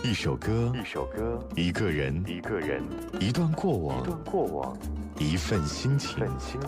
一首歌，一个人，一段过往，一份心情。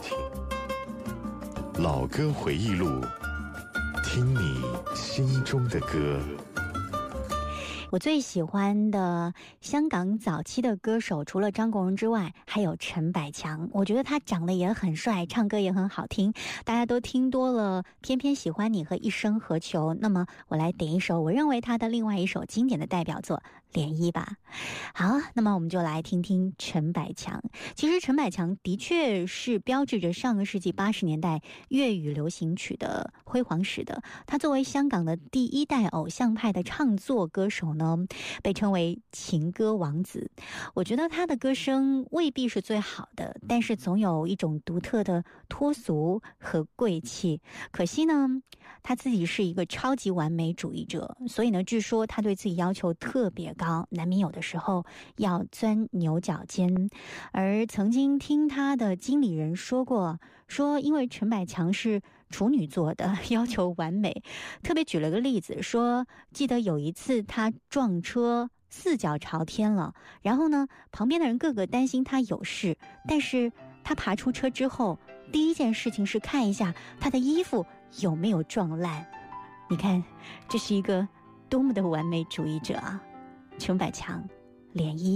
老歌回忆录，听你心中的歌。 我最喜欢的香港早期的歌手，除了张国荣之外，还有陈百强。我觉得他长得也很帅，唱歌也很好听，大家都听多了偏偏喜欢你和一生何求。那么我来点一首我认为他的另外一首经典的代表作《涟漪》吧。好，那么我们就来听听陈百强。其实陈百强的确是标志着上个世纪80年代粤语流行曲的辉煌时的。他作为香港的第一代偶像派的唱作歌手呢，被称为情歌王子。我觉得他的歌声未必是最好的，但是总有一种独特的脱俗和贵气。可惜呢，他自己是一个超级完美主义者，所以呢，据说他对自己要求特别高，难免有的时候要钻牛角尖。而曾经听他的经理人说过，说因为陈百强是处女座的，要求完美，特别举了个例子，说记得有一次他撞车4脚朝天了，然后呢，旁边的人个个担心他有事，但是他爬出车之后，第一件事情是看一下他的衣服有没有撞烂。你看，这是一个多么的完美主义者啊！陈百强，涟漪。